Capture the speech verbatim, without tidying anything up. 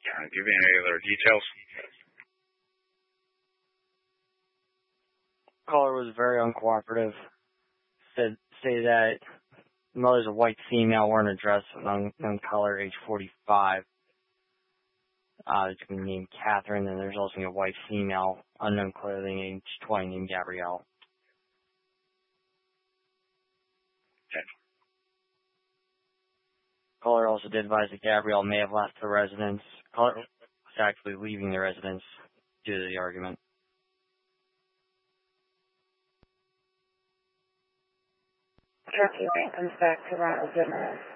Uh, give me any other details? Caller was very uncooperative. Said say that the mother's a white female wearing a dress, young, young caller, age forty-five. Uh, it's been named Catherine, and there's also a white female, unknown clothing, age twenty, named Gabrielle. Okay. Caller also did advise that Gabrielle may have left the residence. Caller was actually leaving the residence due to the argument. Turkey Bank comes back to Ronald Goodman.